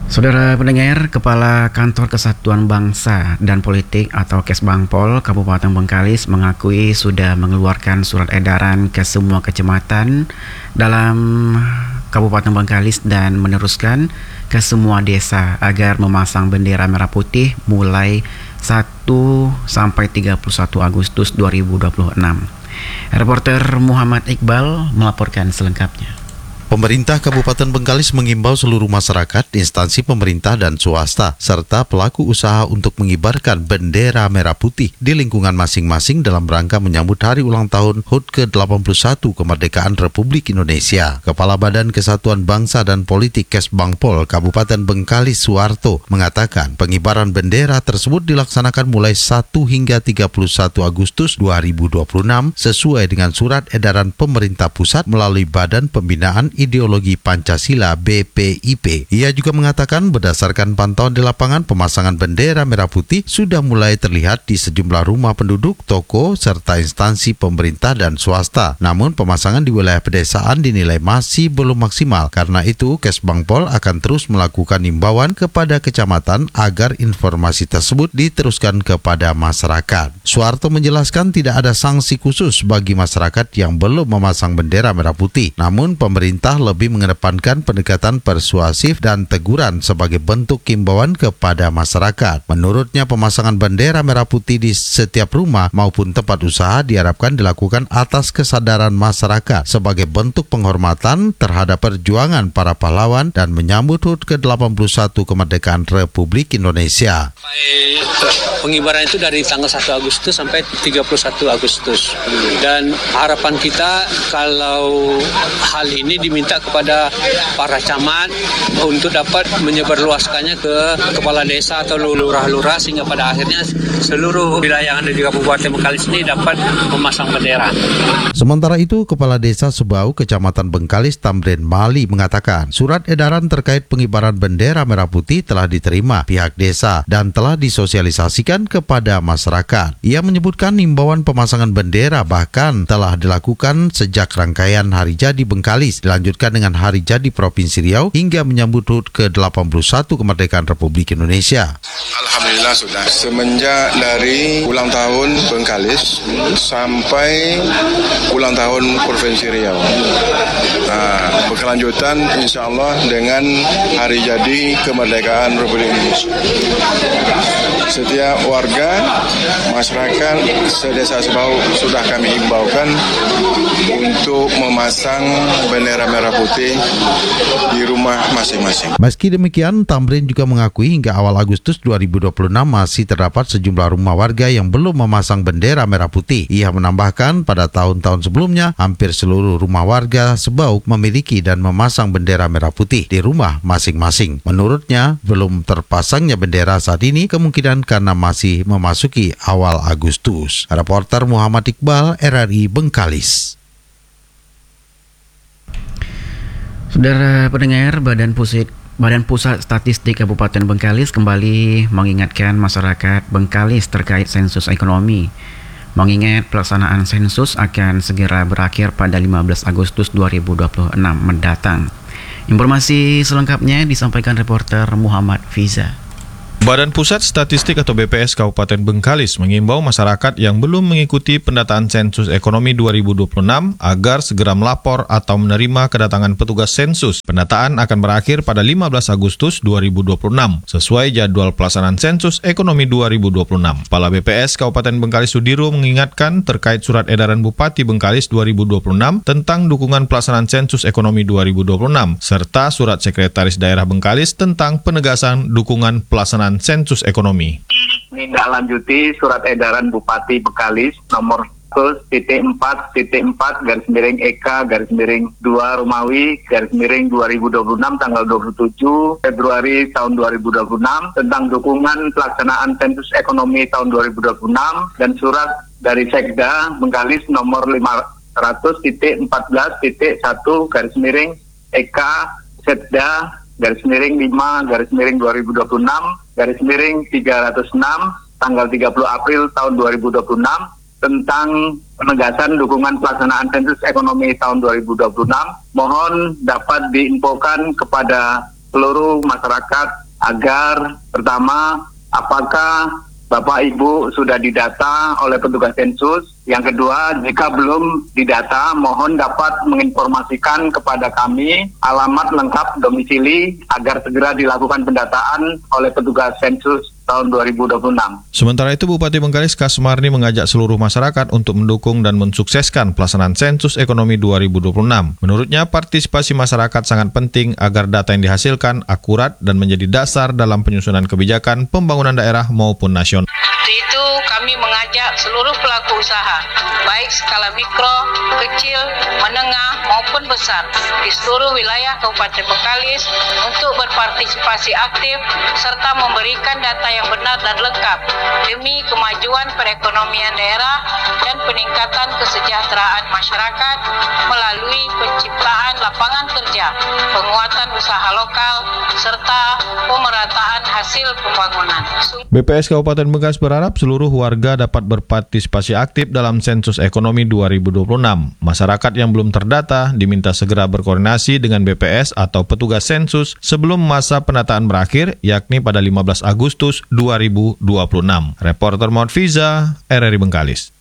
Saudara pendengar, Kepala Kantor Kesatuan Bangsa dan Politik atau Kesbangpol Kabupaten Bengkalis mengakui sudah mengeluarkan surat edaran ke semua kecamatan dalam Kabupaten Bengkalis dan meneruskan ke semua desa agar memasang bendera merah putih mulai 1 sampai 31 Agustus 2026. Reporter Muhammad Iqbal melaporkan selengkapnya. Pemerintah Kabupaten Bengkalis mengimbau seluruh masyarakat, instansi pemerintah dan swasta, serta pelaku usaha untuk mengibarkan bendera merah putih di lingkungan masing-masing dalam rangka menyambut hari ulang tahun HUT ke-81 kemerdekaan Republik Indonesia. Kepala Badan Kesatuan Bangsa dan Politik Kesbangpol Kabupaten Bengkalis Suwarto mengatakan pengibaran bendera tersebut dilaksanakan mulai 1 hingga 31 Agustus 2026 sesuai dengan surat edaran pemerintah pusat melalui Badan Pembinaan Ideologi Pancasila BPIP. Ia juga mengatakan berdasarkan pantauan di lapangan, pemasangan bendera merah putih sudah mulai terlihat di sejumlah rumah penduduk, toko, serta instansi pemerintah dan swasta. Namun pemasangan di wilayah pedesaan dinilai masih belum maksimal. Karena itu, Kesbangpol akan terus melakukan imbauan kepada kecamatan agar informasi tersebut diteruskan kepada masyarakat. Suwarto menjelaskan tidak ada sanksi khusus bagi masyarakat yang belum memasang bendera merah putih. Namun pemerintah lebih mengedepankan pendekatan persuasif dan teguran sebagai bentuk himbauan kepada masyarakat. Menurutnya, pemasangan bendera merah putih di setiap rumah maupun tempat usaha diharapkan dilakukan atas kesadaran masyarakat sebagai bentuk penghormatan terhadap perjuangan para pahlawan dan menyambut HUT ke-81 kemerdekaan Republik Indonesia. Pengibaran itu dari tanggal 1 Agustus sampai 31 Agustus. Dan harapan kita kalau hal ini diminta kepada para camat untuk dapat menyebarluaskannya ke kepala desa atau lurah-lurah sehingga pada akhirnya seluruh wilayah yang ada di Kabupaten Bengkalis ini dapat memasang bendera. Sementara itu, Kepala Desa Sebau, Kecamatan Bengkalis, Tamrin Mali mengatakan surat edaran terkait pengibaran bendera merah putih telah diterima pihak desa dan telah disosialisasikan kepada masyarakat. Ia menyebutkan himbauan pemasangan bendera bahkan telah dilakukan sejak rangkaian Hari Jadi Bengkalis, dilanjutkan dengan Hari Jadi Provinsi Riau hingga menyambut HUT ke-81 kemerdekaan Republik Indonesia. Alhamdulillah sudah. Semenjak dari ulang tahun Bengkalis sampai ulang tahun Provinsi Riau. Berkelanjutan insya Allah dengan Hari Jadi Kemerdekaan Republik Indonesia. Setiap warga, masyarakat sedesa Sebau sudah kami himbaukan untuk memasang bendera merah putih di rumah masing-masing. Meski demikian, Tamrin juga mengakui hingga awal Agustus 2026 masih terdapat sejumlah rumah warga yang belum memasang bendera merah putih. Ia menambahkan pada tahun-tahun sebelumnya hampir seluruh rumah warga Sebau memiliki dan memasang bendera merah putih di rumah masing-masing. Menurutnya, belum terpasangnya bendera saat ini kemungkinan karena masih memasuki awal Agustus. Reporter Muhammad Iqbal, RRI Bengkalis. Saudara pendengar, Badan Pusat Statistik Kabupaten Bengkalis kembali mengingatkan masyarakat Bengkalis terkait sensus ekonomi. Mengingat pelaksanaan sensus akan segera berakhir pada 15 Agustus 2026 mendatang. Informasi selengkapnya disampaikan reporter Muhammad Fiza. Badan Pusat Statistik atau BPS Kabupaten Bengkalis mengimbau masyarakat yang belum mengikuti pendataan sensus ekonomi 2026 agar segera melapor atau menerima kedatangan petugas sensus. Pendataan akan berakhir pada 15 Agustus 2026 sesuai jadwal pelaksanaan sensus ekonomi 2026. Kepala BPS Kabupaten Bengkalis Sudiro mengingatkan terkait surat edaran Bupati Bengkalis 2026 tentang dukungan pelaksanaan sensus ekonomi 2026 serta surat Sekretaris Daerah Bengkalis tentang penegasan dukungan pelaksanaan sensus ekonomi. Menindaklanjuti surat edaran Bupati Bengkalis nomor 100.4.4/EK/2 Romawi /2026 tanggal 27 Februari tahun 2026 tentang dukungan pelaksanaan sensus ekonomi tahun 2026 dan surat dari Sekda Bengkalis nomor 500.14.1/EK Sekda /5/2026 tanggal 30 April tahun 2026 tentang penegasan dukungan pelaksanaan sensus ekonomi tahun 2026 mohon dapat diinfokan kepada seluruh masyarakat agar pertama, apakah Bapak Ibu sudah didata oleh petugas sensus. Yang kedua, jika belum didata, mohon dapat menginformasikan kepada kami alamat lengkap domisili agar segera dilakukan pendataan oleh petugas sensus tahun 2026. Sementara itu, Bupati Bengkalis Kasmarni mengajak seluruh masyarakat untuk mendukung dan mensukseskan pelaksanaan sensus ekonomi 2026. Menurutnya, partisipasi masyarakat sangat penting agar data yang dihasilkan akurat dan menjadi dasar dalam penyusunan kebijakan pembangunan daerah maupun nasional. Untuk itu, kami mengajak seluruh pelaku usaha, baik skala mikro, kecil, menengah, maupun besar, di seluruh wilayah Kabupaten Bengkalis untuk berpartisipasi aktif serta memberikan data yang benar dan lengkap demi kemajuan perekonomian daerah dan peningkatan kesejahteraan masyarakat melalui penciptaan lapangan kerja, penguatan usaha lokal, serta pemerataan hasil pembangunan. BPS Kabupaten Bengkalis berharap seluruh warga dapat berpartisipasi aktif dalam sensus ekonomi 2026. Masyarakat yang belum terdata diminta segera berkoordinasi dengan BPS atau petugas sensus sebelum masa pendataan berakhir, yakni pada 15 Agustus 2026. Reporter Muhammad Fiza, RRI Bengkalis.